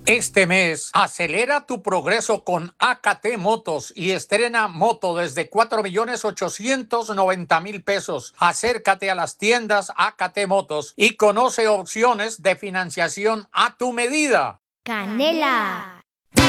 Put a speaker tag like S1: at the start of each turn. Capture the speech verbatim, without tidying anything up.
S1: Este mes, acelera tu progreso con A K T Motos y estrena moto desde cuatro millones ochocientos noventa mil pesos. Acércate a las tiendas A K T Motos y conoce opciones de financiación a tu medida.
S2: Canela.